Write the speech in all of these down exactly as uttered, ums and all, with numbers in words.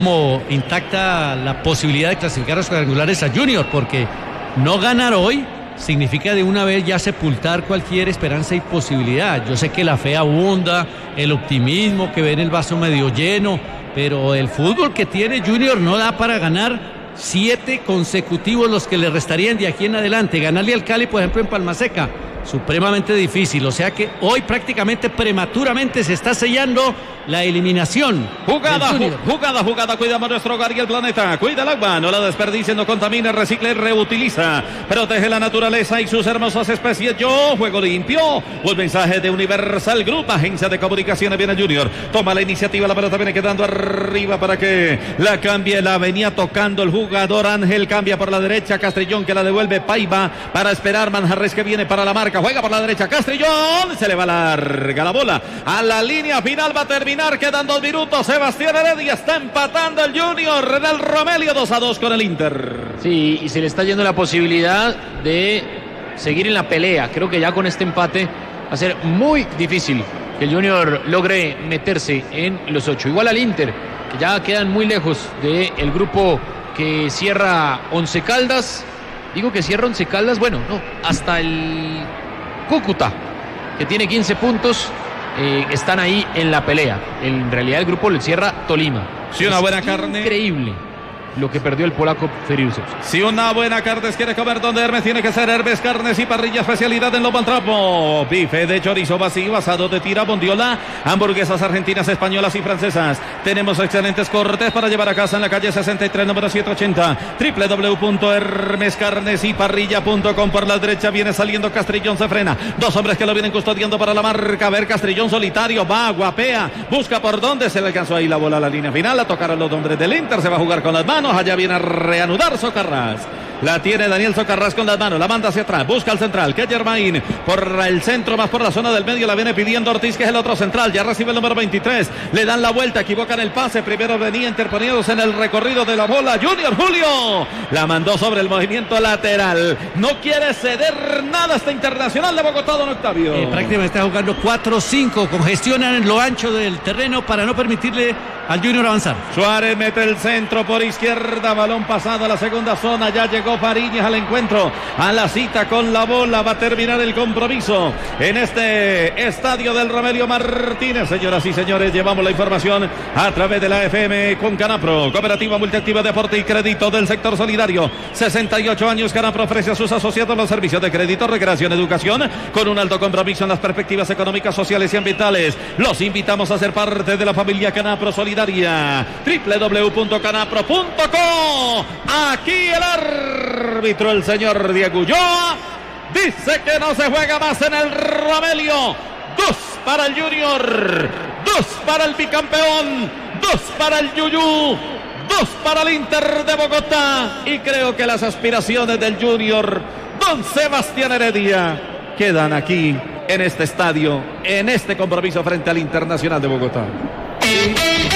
como intacta la posibilidad de clasificar a los cuadrangulares a Junior, porque no ganar hoy significa de una vez ya sepultar cualquier esperanza y posibilidad. Yo sé que la fe abunda, el optimismo, que ven el vaso medio lleno, pero el fútbol que tiene Junior no da para ganar siete consecutivos los que le restarían de aquí en adelante. Ganarle al Cali, por ejemplo, en Palmaseca, supremamente difícil, o sea que hoy prácticamente prematuramente se está sellando la eliminación. Jugada, ju jugada, jugada, cuidamos nuestro hogar y el planeta, cuida el agua, no la desperdicie, no contamina, recicla y reutiliza, protege la naturaleza y sus hermosas especies. Yo juego limpio. Un mensaje de Universal Group, agencia de comunicaciones. Viene Junior, toma la iniciativa, la pelota viene quedando arriba para que la cambie, la venía tocando el jugador Ángel, cambia por la derecha, Castrillón que la devuelve, Paiva para esperar, Manjarres que viene para la marca, juega por la derecha, Castrillón, se le va larga la bola, a la línea final va a terminar, quedan dos minutos, Sebastián Heredia está empatando el Junior en el Romelio dos a dos con el Inter. Sí, y se le está yendo la posibilidad de seguir en la pelea. Creo que ya con este empate va a ser muy difícil que el Junior logre meterse en los ocho. Igual al Inter, que ya quedan muy lejos del grupo que cierra Once Caldas. Digo que cierra Once Caldas, bueno, no, hasta el Cúcuta, que tiene quince puntos, eh, están ahí en la pelea. En realidad el grupo le cierra Tolima. Sí, una buena carne. Increíble lo que perdió el polaco Feriusov. Si una buena carne quiere comer donde Hermes, tiene que ser Hermes Carnes y Parrilla, especialidad en lomo al trapo. Bife de chorizo vacío, asado de tira, bondiola, hamburguesas argentinas, españolas y francesas. Tenemos excelentes cortes para llevar a casa en la calle sesenta y tres, número setecientos ochenta. doble u doble u doble u punto hermes carnes y parrilla punto com. Por la derecha viene saliendo Castrillón, se frena. Dos hombres que lo vienen custodiando para la marca. A ver, Castrillón solitario, va, guapea, busca por dónde, se le alcanzó ahí la bola a la línea final. La tocaron los hombres del Inter, se va a jugar con las manos. Allá viene a reanudar Socarrás. La tiene Daniel Socarrás con las manos, la manda hacia atrás, busca al central, que Germain por el centro, más por la zona del medio, la viene pidiendo Ortiz, que es el otro central, ya recibe el número veintitrés, le dan la vuelta, equivocan el pase, primero venía interponiéndose en el recorrido de la bola, Junior Julio, la mandó sobre el movimiento lateral, no quiere ceder nada este Internacional de Bogotá, don Octavio. Eh, prácticamente está jugando cuatro cinco, congestionan en lo ancho del terreno para no permitirle al Junior avanzar. Suárez mete el centro por izquierda, balón pasado a la segunda zona, ya llegó Fariñas al encuentro, a la cita con la bola, va a terminar el compromiso en este estadio del Romelio Martínez. Señoras y señores, llevamos la información a través de la F M con Canapro, Cooperativa Multiactiva Deporte y Crédito del sector solidario. sesenta y ocho años, Canapro ofrece a sus asociados los servicios de crédito, recreación, educación, con un alto compromiso en las perspectivas económicas, sociales y ambientales. Los invitamos a ser parte de la familia Canapro Solidaria. doble u doble u doble u punto canapro punto com. Aquí el árbitro, el señor Diego Ulloa, dice que no se juega más en el Romelio. Dos para el Junior, dos para el bicampeón, dos para el Yuyú, dos para el Inter de Bogotá. Y creo que las aspiraciones del Junior, don Sebastián Heredia, quedan aquí en este estadio, en este compromiso frente al Internacional de Bogotá. Sí,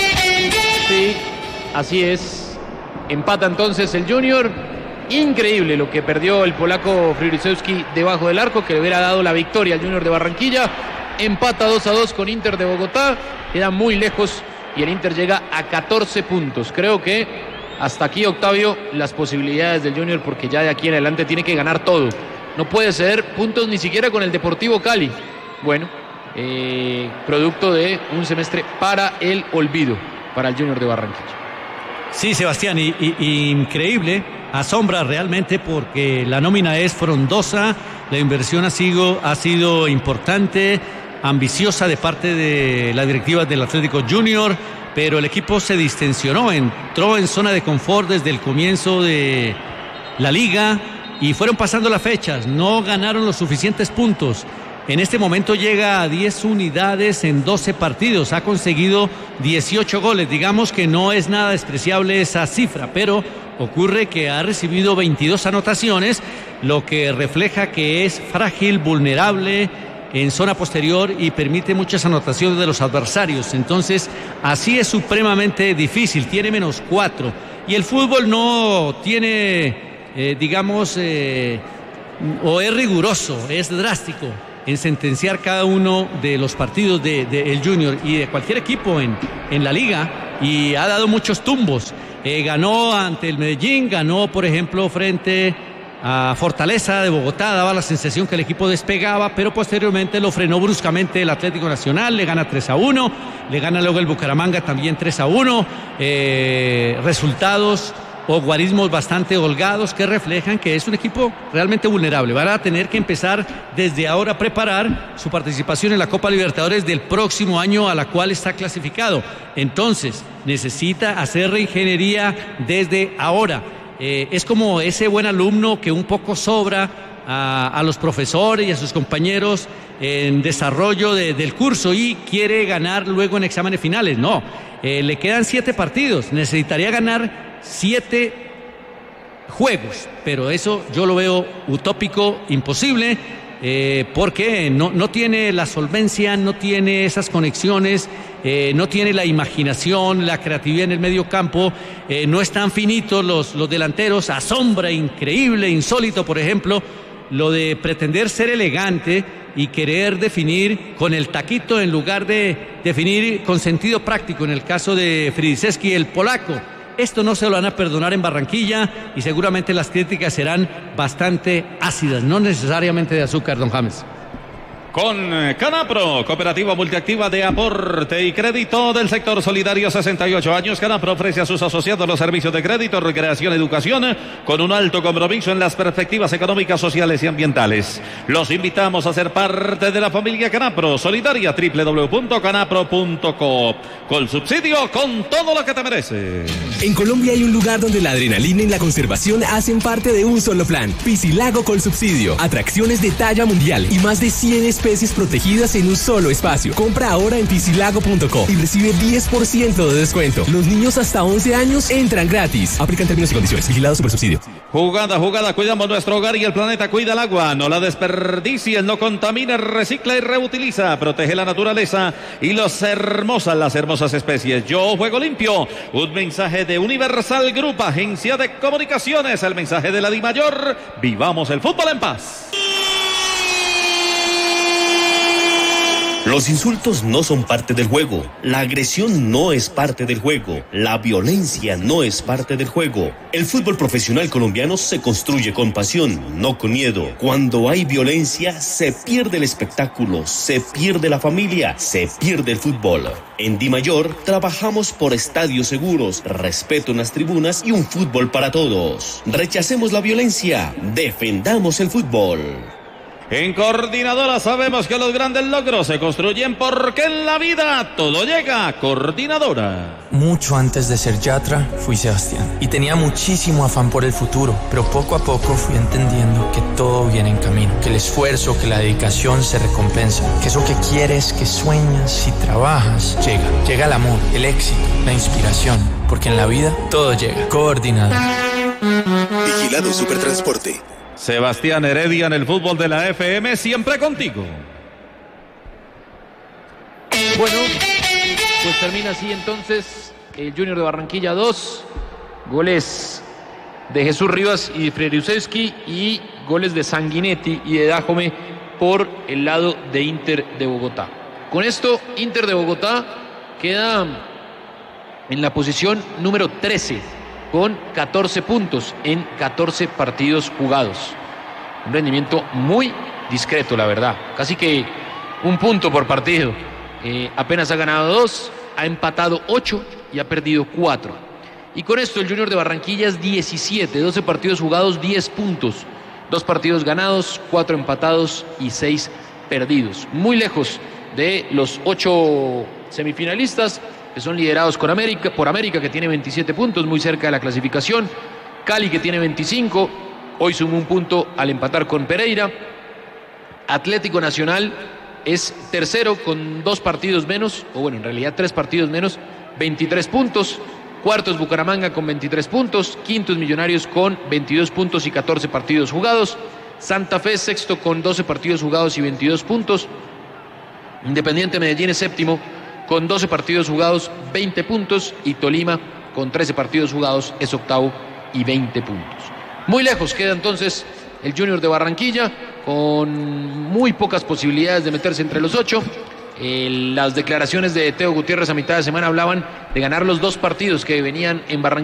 sí, así es. Empata entonces el Junior. Increíble lo que perdió el polaco Fririsewski debajo del arco, que le hubiera dado la victoria al Junior de Barranquilla. Empata dos a dos con Inter de Bogotá. Queda muy lejos y el Inter llega a catorce puntos. Creo que hasta aquí, Octavio, las posibilidades del Junior, porque ya de aquí en adelante tiene que ganar todo. No puede ceder puntos ni siquiera con el Deportivo Cali. Bueno, eh, producto de un semestre para el olvido para el Junior de Barranquilla. Sí, Sebastián, y, y, y increíble, asombra realmente porque la nómina es frondosa, la inversión ha sido, ha sido importante, ambiciosa de parte de la directiva del Atlético Junior, pero el equipo se distensionó, entró en zona de confort desde el comienzo de la liga y fueron pasando las fechas, no ganaron los suficientes puntos. En este momento llega a diez unidades en doce partidos, ha conseguido dieciocho goles, digamos que no es nada despreciable esa cifra, pero ocurre que ha recibido veintidós anotaciones, lo que refleja que es frágil, vulnerable en zona posterior y permite muchas anotaciones de los adversarios. Entonces, así es supremamente difícil, tiene menos cuatro. Y el fútbol no tiene, eh, digamos, eh, o es riguroso, es drástico en sentenciar cada uno de los partidos de, de el Junior y de cualquier equipo en, en la liga. y ha dado muchos tumbos. Eh, ganó ante el Medellín, ganó por ejemplo frente a Fortaleza de Bogotá, daba la sensación que el equipo despegaba, pero posteriormente lo frenó bruscamente el Atlético Nacional, le gana tres a uno, le gana luego el Bucaramanga también tres a uno, eh, resultados o guarismos bastante holgados que reflejan que es un equipo realmente vulnerable. Van a tener que empezar desde ahora a preparar su participación en la Copa Libertadores del próximo año, a la cual está clasificado. Entonces, necesita hacer reingeniería desde ahora. Eh, es como ese buen alumno que un poco sobra a, a los profesores y a sus compañeros en desarrollo de, del curso y quiere ganar luego en exámenes finales. No, eh, le quedan siete partidos, necesitaría ganar siete juegos, pero eso yo lo veo utópico, imposible, eh, porque no, no tiene la solvencia, no tiene esas conexiones, eh, no tiene la imaginación, la creatividad en el medio campo, eh, no están finitos los, los delanteros. Asombra, increíble, insólito, por ejemplo, lo de pretender ser elegante y querer definir con el taquito en lugar de definir con sentido práctico, en el caso de Fridiszewski, el polaco. Esto no se lo van a perdonar en Barranquilla y seguramente las críticas serán bastante ácidas, no necesariamente de azúcar, don James. Con Canapro, cooperativa multiactiva de aporte y crédito del sector solidario, sesenta y ocho años. Canapro ofrece a sus asociados los servicios de crédito, recreación, educación, con un alto compromiso en las perspectivas económicas, sociales y ambientales. Los invitamos a ser parte de la familia Canapro Solidaria, doble u doble u doble u punto canapro punto co. Con subsidio, con todo lo que te mereces. En Colombia hay un lugar donde la adrenalina y la conservación hacen parte de un solo plan. Piscilago con subsidio. Atracciones de talla mundial y más de cien especies protegidas en un solo espacio. Compra ahora en piscilago punto co y recibe diez por ciento de descuento. Los niños hasta once años entran gratis. Aplican términos y condiciones. Vigilado Supersubsidio. Jugada, jugada, cuidamos nuestro hogar y el planeta, cuida el agua, no la desperdicies, no contamina, recicla y reutiliza, protege la naturaleza y los hermosas, las hermosas especies. Yo juego limpio, un mensaje de Universal Group, agencia de comunicaciones, el mensaje de la DIMAYOR, vivamos el fútbol en paz. Los insultos no son parte del juego, la agresión no es parte del juego, la violencia no es parte del juego. El fútbol profesional colombiano se construye con pasión, no con miedo. Cuando hay violencia, se pierde el espectáculo, se pierde la familia, se pierde el fútbol. En DIMAYOR trabajamos por estadios seguros, respeto en las tribunas y un fútbol para todos. Rechacemos la violencia, defendamos el fútbol. En Coordinadora sabemos que los grandes logros se construyen porque en la vida todo llega. Coordinadora. Mucho antes de ser Yatra, fui Sebastián y tenía muchísimo afán por el futuro, pero poco a poco fui entendiendo que todo viene en camino, que el esfuerzo, que la dedicación se recompensa, que eso que quieres, que sueñas y trabajas, llega. Llega el amor, el éxito, la inspiración, porque en la vida todo llega. Coordinador. Vigilado Supertransporte. Sebastián Heredia en el fútbol de la F M, siempre contigo. Bueno, pues termina así entonces el Junior de Barranquilla dos, goles de Jesús Rivas y de Fridiszewski y goles de Sanguinetti y de Dajome por el lado de Inter de Bogotá. Con esto, Inter de Bogotá queda en la posición número trece con catorce puntos en catorce partidos jugados. Un rendimiento muy discreto, la verdad. Casi que un punto por partido. Eh, apenas ha ganado dos, ha empatado ocho y ha perdido cuatro. Y con esto el Junior de Barranquilla es diecisiete, doce partidos jugados, diez puntos. Dos partidos ganados, cuatro empatados y seis perdidos. Muy lejos de los ocho semifinalistas, que son liderados con América, por América, que tiene veintisiete puntos, muy cerca de la clasificación. Cali, que tiene veinticinco, hoy sumó un punto al empatar con Pereira. Atlético Nacional es tercero con dos partidos menos, o bueno, en realidad tres partidos menos, veintitrés puntos. Cuarto es Bucaramanga con veintitrés puntos. Quinto es Millonarios con veintidós puntos y catorce partidos jugados. Santa Fe sexto con doce partidos jugados y veintidós puntos. Independiente Medellín es séptimo con doce partidos jugados, veinte puntos, y Tolima con trece partidos jugados es octavo y veinte puntos. Muy lejos queda entonces el Junior de Barranquilla, con muy pocas posibilidades de meterse entre los ocho. Eh, las declaraciones de Teo Gutiérrez a mitad de semana hablaban de ganar los dos partidos que venían en Barranquilla.